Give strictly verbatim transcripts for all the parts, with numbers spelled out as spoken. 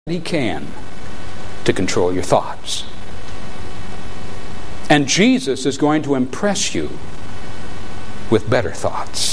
He can to control your thoughts. And Jesus is going to impress you with better thoughts.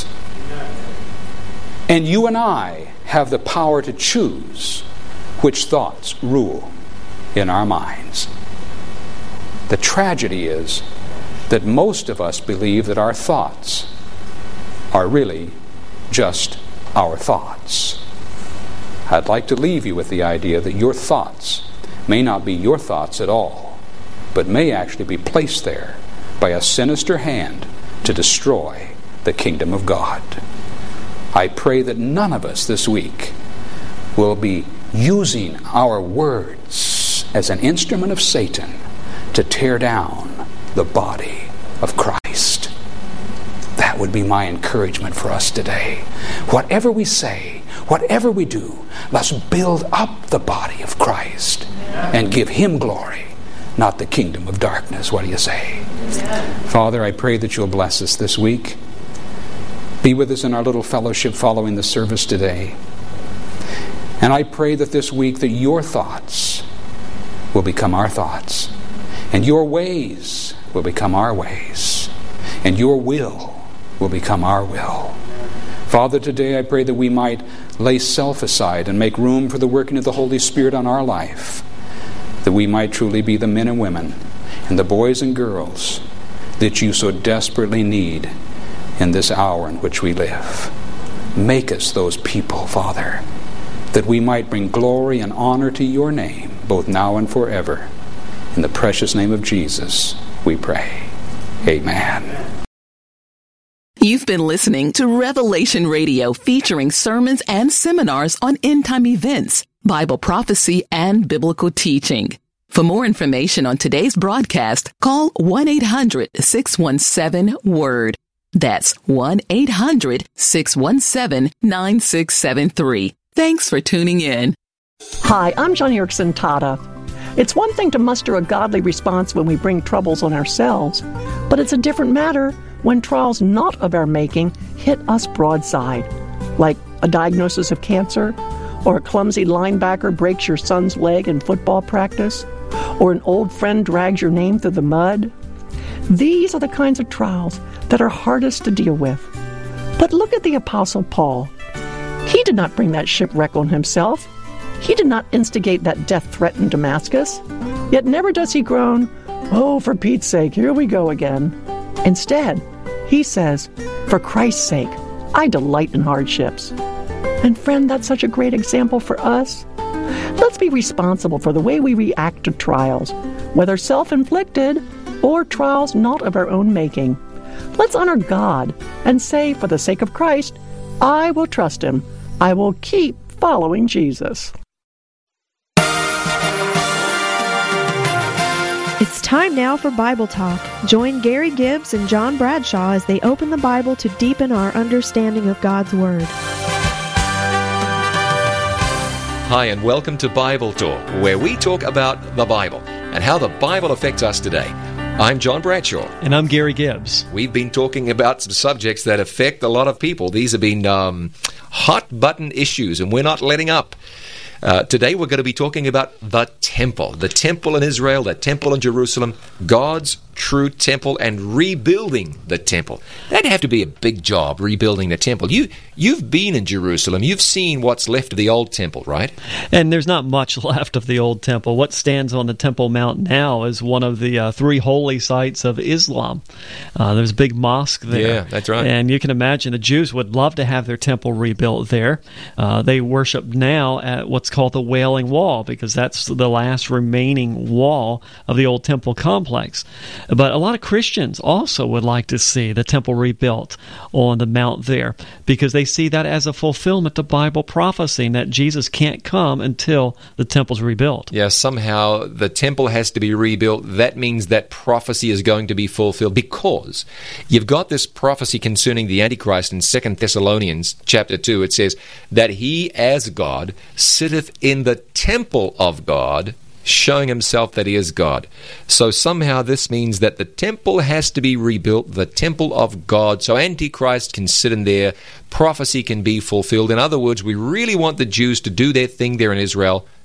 And you and I have the power to choose which thoughts rule in our minds. The tragedy is that most of us believe that our thoughts are really just our thoughts. I'd like to leave you with the idea that your thoughts may not be your thoughts at all, but may actually be placed there by a sinister hand to destroy the kingdom of God. I pray that none of us this week will be using our words as an instrument of Satan to tear down the body of Christ. That would be my encouragement for us today. Whatever we say, whatever we do, let's build up the body of Christ and give Him glory, not the kingdom of darkness. What do you say? Father, I pray that you'll bless us this week. Be with us in our little fellowship following the service today. And I pray that this week that your thoughts will become our thoughts, and your ways will become our ways, and your will will become our will. Father, today I pray that we might lay self aside and make room for the working of the Holy Spirit on our life, that we might truly be the men and women and the boys and girls that you so desperately need in this hour in which we live. Make us those people, Father, that we might bring glory and honor to your name, both now and forever. In the precious name of Jesus, we pray. Amen. You've been listening to Revelation Radio, featuring sermons and seminars on end-time events, Bible prophecy, and biblical teaching. For more information on today's broadcast, call one eight hundred six one seven word. That's one eight hundred six one seven nine six seven three. Thanks for tuning in. Hi, I'm Joni Eareckson Tada. It's one thing to muster a godly response when we bring troubles on ourselves, but it's a different matter when trials not of our making hit us broadside, like a diagnosis of cancer, or a clumsy linebacker breaks your son's leg in football practice, or an old friend drags your name through the mud. These are the kinds of trials that are hardest to deal with. But look at the Apostle Paul. He did not bring that shipwreck on himself. He did not instigate that death threat in Damascus. Yet never does he groan, "Oh, for Pete's sake, here we go again." Instead, he says, "For Christ's sake, I delight in hardships." And friend, that's such a great example for us. Let's be responsible for the way we react to trials, whether self-inflicted or trials not of our own making. Let's honor God and say, for the sake of Christ, I will trust Him. I will keep following Jesus. It's time now for Bible Talk. Join Gary Gibbs and John Bradshaw as they open the Bible to deepen our understanding of God's Word. Hi, and welcome to Bible Talk, where we talk about the Bible and how the Bible affects us today. I'm John Bradshaw. And I'm Gary Gibbs. We've been talking about some subjects that affect a lot of people. These have been um, hot-button issues, and we're not letting up. Uh, today we're going to be talking about the temple. The temple in Israel, the temple in Jerusalem, God's true temple, and rebuilding the temple. That'd have to be a big job, rebuilding the temple. You, you've been in Jerusalem. You've seen what's left of the old temple, right? And there's not much left of the old temple. What stands on the Temple Mount now is one of the uh, three holy sites of Islam. Uh, there's a big mosque there. Yeah, that's right. And you can imagine the Jews would love to have their temple rebuilt there. Uh, they worship now at what's called the Wailing Wall, because that's the last remaining wall of the old temple complex. But a lot of Christians also would like to see the temple rebuilt on the mount there, because they see that as a fulfillment of Bible prophecy, that Jesus can't come until the temple's rebuilt. Yeah, somehow the temple has to be rebuilt. That means that prophecy is going to be fulfilled, because you've got this prophecy concerning the Antichrist in Second Thessalonians chapter two. It says that he, as God, sitteth in the temple of God, showing himself that he is God. So somehow this means that the temple has to be rebuilt, the temple of God, so Antichrist can sit in there, prophecy can be fulfilled. In other words, we really want the Jews to do their thing there in Israel,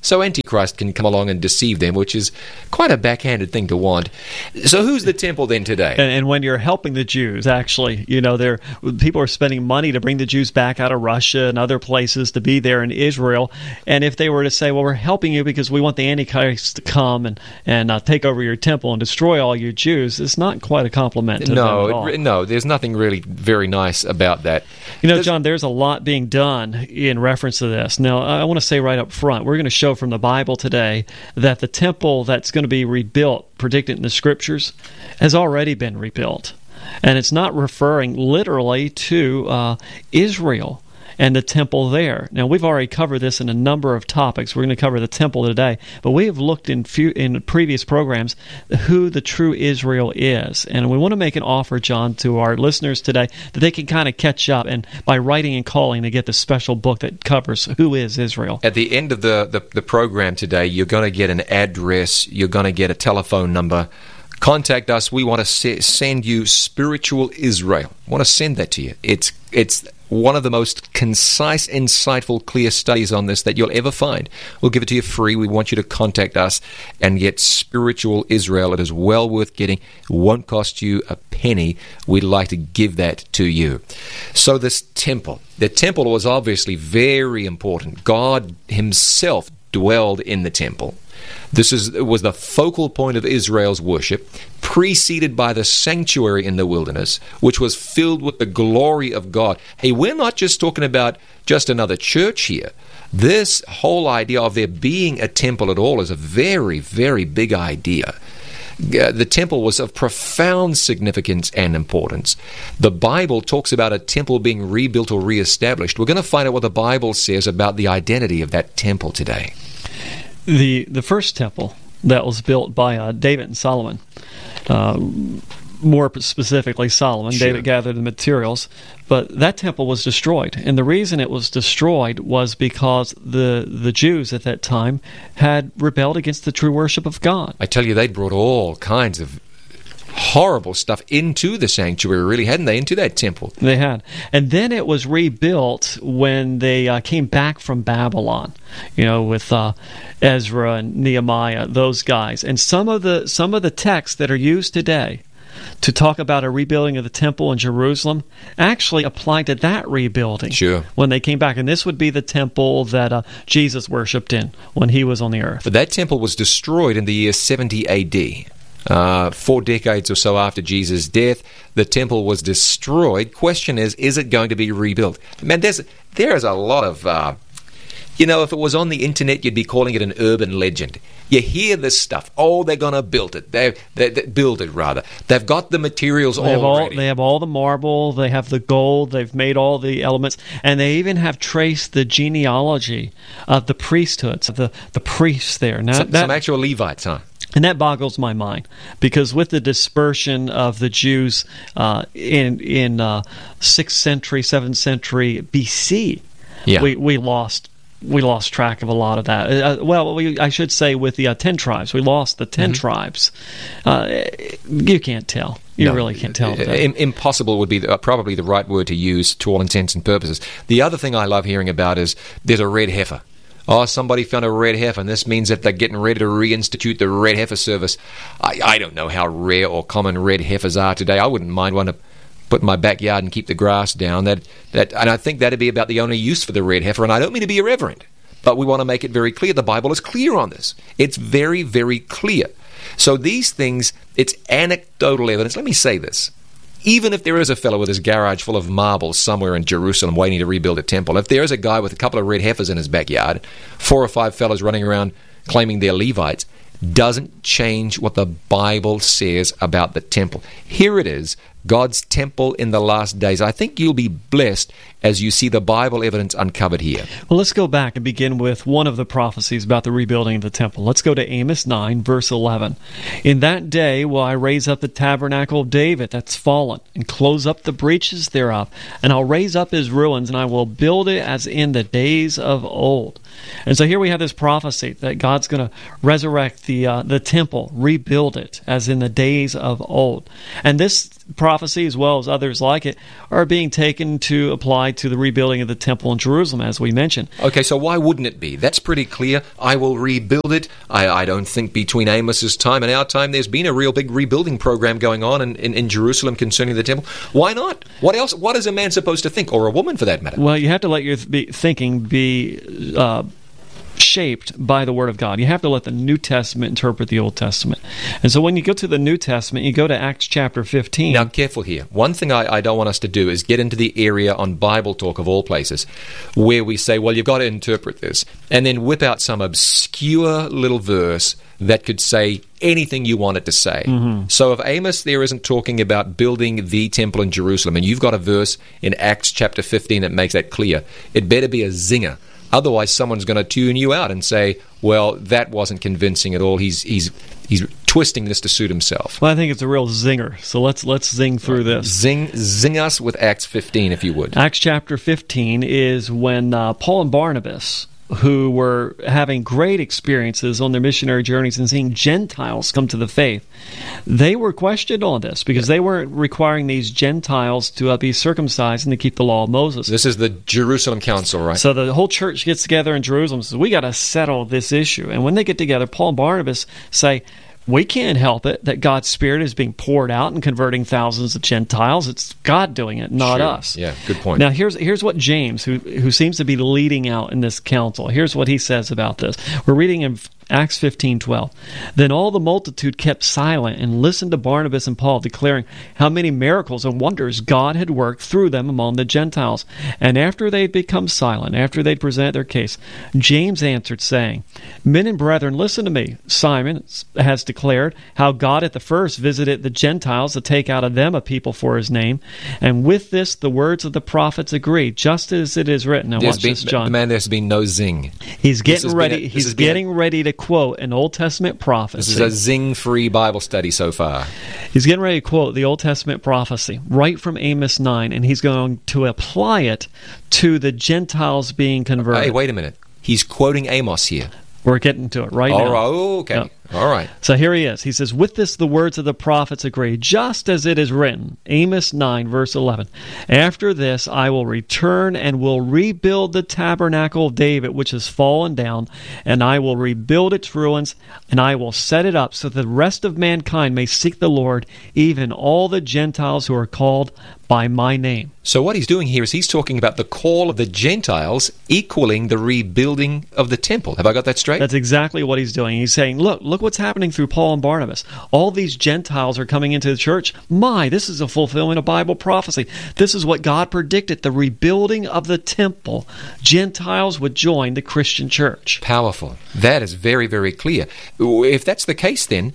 so Antichrist can come along and deceive them, which is quite a backhanded thing to want. So who's the temple then today? And, and when you're helping the Jews, actually, you know, they're, people are spending money to bring the Jews back out of Russia and other places to be there in Israel. And if they were to say, well, we're helping you because we want the Antichrist to come and, and uh, take over your temple and destroy all your Jews, it's not quite a compliment to no, them at all. It, no, there's nothing really very nice about that. You know, there's, John, there's a lot being done in reference to this. Now, I want to say right up front, we're going to show from the Bible today that the temple that's going to be rebuilt, predicted in the Scriptures, has already been rebuilt. And it's not referring literally to uh, Israel and the temple there. Now, we've already covered this in a number of topics. We're going to cover the temple today, but we have looked in few, in previous programs who the true Israel is. And we want to make an offer, John, to our listeners today that they can kind of catch up, and by writing and calling, they get the special book that covers who is Israel. At the end of the, the, the program today, you're going to get an address, you're going to get a telephone number. Contact us. We want to se- send you Spiritual Israel. I want to send that to you. It's it's one of the most concise, insightful, clear studies on this that you'll ever find. We'll give it to you free. We want you to contact us and get Spiritual Israel. It is well worth getting. It won't cost you a penny. We'd like to give that to you. So this temple. The temple was obviously very important. God himself dwelled in the temple. This is, was the focal point of Israel's worship, preceded by the sanctuary in the wilderness, which was filled with the glory of God. Hey, we're not just talking about just another church here. This whole idea of there being a temple at all is a very, very big idea. Uh, the temple was of profound significance and importance. The Bible talks about a temple being rebuilt or reestablished. We're going to find out what the Bible says about the identity of that temple today. The the first temple that was built by uh, David and Solomon, uh, more specifically Solomon, sure. David gathered the materials, but that temple was destroyed. And the reason it was destroyed was because the, the Jews at that time had rebelled against the true worship of God. I tell you, they'd brought all kinds of horrible stuff into the sanctuary, really, hadn't they, into that temple? They had. And then it was rebuilt when they uh, came back from Babylon, you know, with uh, Ezra and Nehemiah, those guys. And some of the some of the texts that are used today to talk about a rebuilding of the temple in Jerusalem actually applied to that rebuilding. Sure. When they came back. And this would be the temple that uh, Jesus worshipped in when he was on the earth. But that temple was destroyed in the year seventy A D. Uh, four decades or so after Jesus' death, the temple was destroyed. Question is, is it going to be rebuilt? Man, there's there is a lot of, uh, you know, if it was on the internet, you'd be calling it an urban legend. You hear this stuff. Oh, they're going to build it. They, they, they build it rather. They've got the materials they have already. All, they have all the marble. They have the gold. They've made all the elements, and they even have traced the genealogy of the priesthoods, of the the priests there. Now, some, that, some actual Levites, huh? And that boggles my mind, because with the dispersion of the Jews uh, in in uh, sixth century, seventh century B C, yeah. we we lost we lost track of a lot of that. Uh, well, we, I should say with the uh, ten tribes, we lost the ten mm-hmm. tribes. Uh, you can't tell. You no, really can't tell. I- impossible would be the, uh, probably the right word to use to all intents and purposes. The other thing I love hearing about is there's a red heifer. Oh, somebody found a red heifer, and this means that they're getting ready to reinstitute the red heifer service. I, I don't know how rare or common red heifers are today. I wouldn't mind one to put in my backyard and keep the grass down. That that, and I think that'd be about the only use for the red heifer. And I don't mean to be irreverent, but we want to make it very clear. The Bible is clear on this. It's very, very clear. So these things, it's anecdotal evidence. Let me say this. Even if there is a fellow with his garage full of marbles somewhere in Jerusalem waiting to rebuild a temple, if there is a guy with a couple of red heifers in his backyard, four or five fellows running around claiming they're Levites, doesn't change what the Bible says about the temple. Here it is, God's temple in the last days. I think you'll be blessed as you see the Bible evidence uncovered here. Well, let's go back and begin with one of the prophecies about the rebuilding of the temple. Let's go to Amos nine, verse eleven. In that day will I raise up the tabernacle of David that's fallen, and close up the breaches thereof, and I'll raise up his ruins, and I will build it as in the days of old. And so here we have this prophecy that God's going to resurrect the uh, the temple, rebuild it as in the days of old. And this prophecy, as well as others like it, are being taken to apply to the rebuilding of the temple in Jerusalem, as we mentioned. Okay, so why wouldn't it be? That's pretty clear. I will rebuild it. I, I don't think between Amos's time and our time there's been a real big rebuilding program going on in, in, in Jerusalem concerning the temple. Why not? What else? What is a man supposed to think, or a woman for that matter? Well, you have to let your th- be, thinking be uh, shaped by the Word of God. You have to let the New Testament interpret the Old Testament. And so when you go to the New Testament, you go to Acts chapter fifteen. Now, careful here. One thing I, I don't want us to do is get into the area on Bible Talk, of all places, where we say, well, you've got to interpret this, and then whip out some obscure little verse that could say anything you want it to say. Mm-hmm. So if Amos there isn't talking about building the temple in Jerusalem, and you've got a verse in Acts chapter fifteen that makes that clear, it better be a zinger. Otherwise, someone's going to tune you out and say, well, that wasn't convincing at all. He's he's he's twisting this to suit himself. Well, I think it's a real zinger. So let's let's zing through this. Zing zing us with Acts fifteen, if you would. Acts chapter fifteen is when uh, Paul and Barnabas, who were having great experiences on their missionary journeys and seeing Gentiles come to the faith, they were questioned on this because they weren't requiring these Gentiles to uh, be circumcised and to keep the law of Moses. This is the Jerusalem Council, right? So the whole church gets together in Jerusalem and says, we got to settle this issue. And when they get together, Paul and Barnabas say, we can't help it that God's Spirit is being poured out and converting thousands of Gentiles. It's God doing it, not sure. us. Yeah, good point. Now, here's here's what James, who who seems to be leading out in this council, here's what he says about this. We're reading in Acts fifteen twelve. Then all the multitude kept silent and listened to Barnabas and Paul, declaring how many miracles and wonders God had worked through them among the Gentiles. And after they had become silent, after they'd presented their case, James answered, saying, Men and brethren, listen to me. Simon has declared how God at the first visited the Gentiles to take out of them a people for his name. And with this, the words of the prophets agree, just as it is written. Now there's watch been, this, John. Man, there's been no zing. He's getting ready. A, he's getting a, ready to quote an Old Testament prophecy. This is a zing-free Bible study so far. He's getting ready to quote the Old Testament prophecy right from Amos nine, and he's going to apply it to the Gentiles being converted. Hey, wait a minute. He's quoting Amos here. We're getting to it right All now. Right. Oh, okay. Yep. All right. So here he is. He says, with this the words of the prophets agree, just as it is written. Amos nine, verse eleven. After this I will return and will rebuild the tabernacle of David, which has fallen down, and I will rebuild its ruins, and I will set it up so that the rest of mankind may seek the Lord, even all the Gentiles who are called by my name. So what he's doing here is he's talking about the call of the Gentiles equaling the rebuilding of the temple. Have I got that straight? That's exactly what he's doing. He's saying, look, look what's happening through Paul and Barnabas. All these Gentiles are coming into the church. My, this is a fulfillment of Bible prophecy. This is what God predicted, the rebuilding of the temple. Gentiles would join the Christian church. Powerful. That is very, very clear. If that's the case, then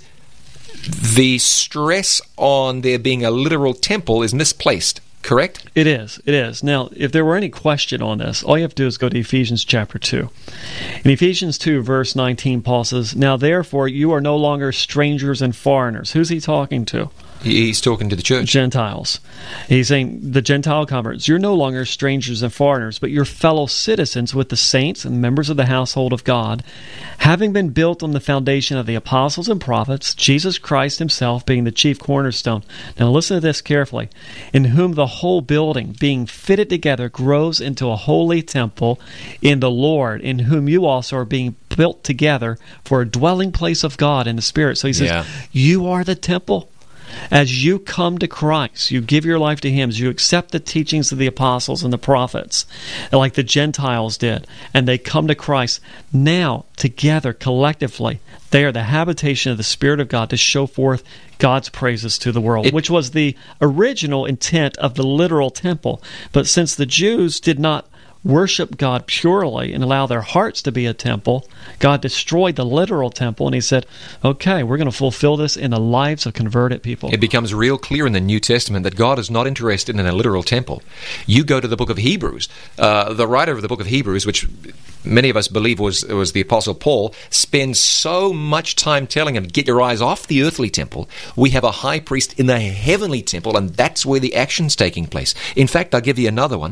the stress on there being a literal temple is misplaced, correct? It is. It is. Now, if there were any question on this, all you have to do is go to Ephesians chapter two. In Ephesians two, verse nineteen, Paul says, Now therefore you are no longer strangers and foreigners. Who's he talking to? He's talking to the church. Gentiles. He's saying, the Gentile converts, you're no longer strangers and foreigners, but you're fellow citizens with the saints and members of the household of God, having been built on the foundation of the apostles and prophets, Jesus Christ himself being the chief cornerstone. Now listen to this carefully. In whom the whole building, being fitted together, grows into a holy temple in the Lord, in whom you also are being built together for a dwelling place of God in the Spirit. So he says, yeah. You are the temple. As you come to Christ, you give your life to Him, as you accept the teachings of the apostles and the prophets, like the Gentiles did, and they come to Christ, now, together, collectively, they are the habitation of the Spirit of God to show forth God's praises to the world, it, which was the original intent of the literal temple. But since the Jews did not worship God purely and allow their hearts to be a temple, God destroyed the literal temple, and He said, okay, we're going to fulfill this in the lives of converted people. It becomes real clear in the New Testament that God is not interested in a literal temple. You go to the book of Hebrews. Uh, the writer of the book of Hebrews, which many of us believe was, was the Apostle Paul, spends so much time telling him, get your eyes off the earthly temple. We have a high priest in the heavenly temple, and that's where the action's taking place. In fact, I'll give you another one.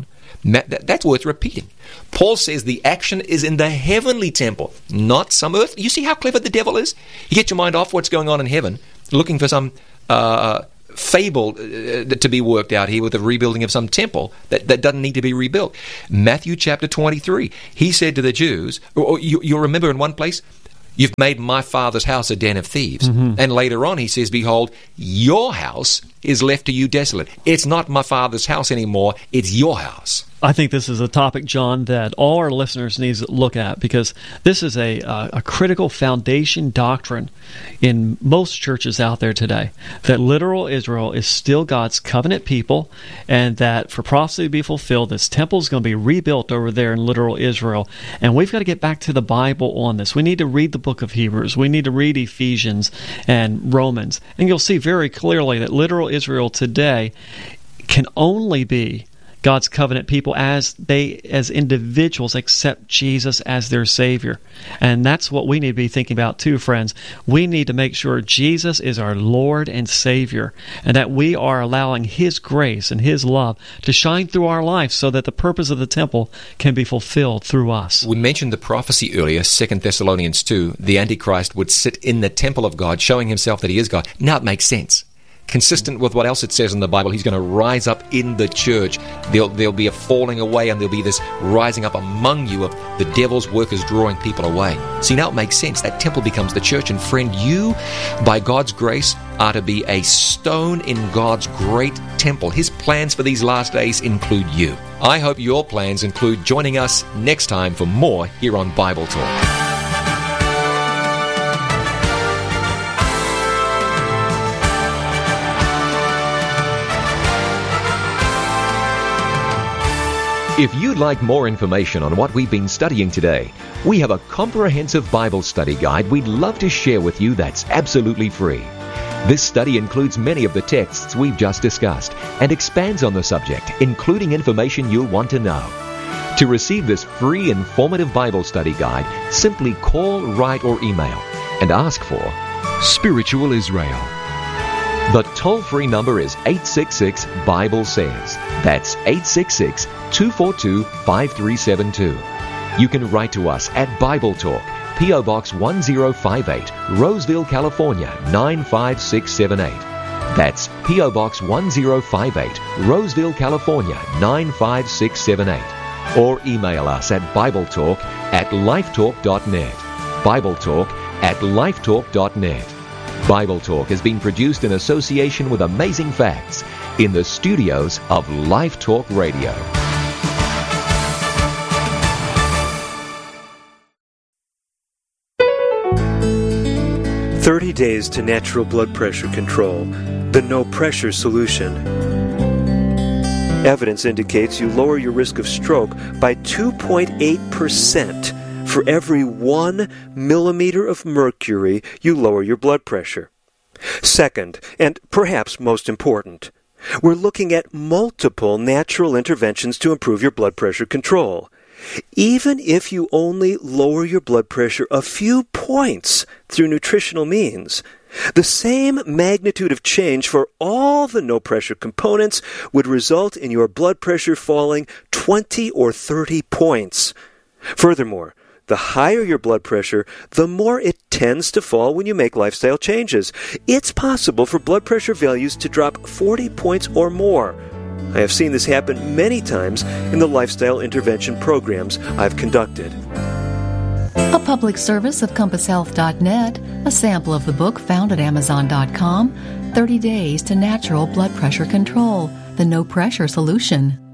That's worth repeating. Paul says the action is in the heavenly temple, not some earth. You see how clever the devil is? You get your mind off what's going on in heaven, looking for some uh, fable uh, to be worked out here with the rebuilding of some temple that, that doesn't need to be rebuilt. Matthew chapter twenty-three, he said to the Jews, or you, you'll remember in one place, you've made my father's house a den of thieves. Mm-hmm. And later on he says, behold, your house is left to you desolate. It's not my father's house anymore, it's your house. I think this is a topic, John, that all our listeners need to look at, because this is a, a, a critical foundation doctrine in most churches out there today, that literal Israel is still God's covenant people, and that for prophecy to be fulfilled, this temple is going to be rebuilt over there in literal Israel. And we've got to get back to the Bible on this. We need to read the book of Hebrews. We need to read Ephesians and Romans. And you'll see very clearly that literal Israel today can only be God's covenant people as they, as individuals, accept Jesus as their Savior. And that's what we need to be thinking about too, friends. We need to make sure Jesus is our Lord and Savior, and that we are allowing His grace and His love to shine through our lives so that the purpose of the temple can be fulfilled through us. We mentioned the prophecy earlier, Second Thessalonians two, the Antichrist would sit in the temple of God, showing himself that he is God. Now it makes sense. Consistent with what else it says in the Bible, he's going to rise up in the church. There'll, there'll be a falling away, and there'll be this rising up among you of the devil's workers drawing people away. See, now it makes sense. That temple becomes the church. And friend, you, by God's grace, are to be a stone in God's great temple. His plans for these last days include you. I hope your plans include joining us next time for more here on Bible Talk. If you'd like more information on what we've been studying today, we have a comprehensive Bible study guide we'd love to share with you that's absolutely free. This study includes many of the texts we've just discussed and expands on the subject, including information you'll want to know. To receive this free, informative Bible study guide, simply call, write, or email and ask for Spiritual Israel. The toll-free number is eight six six, Bible says. That's eight six six, two four two, five three seven two. You can write to us at Bible Talk, P O Box one zero five eight, Roseville, California, nine five six seven eight. That's P O Box one zero five eight, Roseville, California, nine five six seven eight. Or email us at BibleTalk at lifetalk dot net. BibleTalk at lifetalk dot net. Bible Talk has been produced in association with Amazing Facts in the studios of Life Talk Radio. thirty days to natural blood pressure control. The no pressure solution. Evidence indicates you lower your risk of stroke by two point eight percent. For every one millimeter of mercury, you lower your blood pressure. Second, and perhaps most important, we're looking at multiple natural interventions to improve your blood pressure control. Even if you only lower your blood pressure a few points through nutritional means, the same magnitude of change for all the no-pressure components would result in your blood pressure falling twenty or thirty points. Furthermore, the higher your blood pressure, the more it tends to fall when you make lifestyle changes. It's possible for blood pressure values to drop forty points or more. I have seen this happen many times in the lifestyle intervention programs I've conducted. A public service of compass health dot net, a sample of the book found at amazon dot com, thirty days to Natural Blood Pressure Control, the No Pressure Solution.